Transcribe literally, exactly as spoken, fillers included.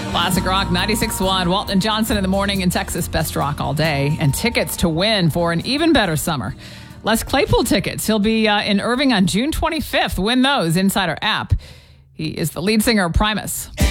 Classic Rock ninety-six point one. Walton Johnson in the morning in Texas. Best rock all day. And tickets to win for an even better summer. Les Claypool tickets. He'll be uh, in Irving on June twenty-fifth. Win those inside our app. He is the lead singer of Primus.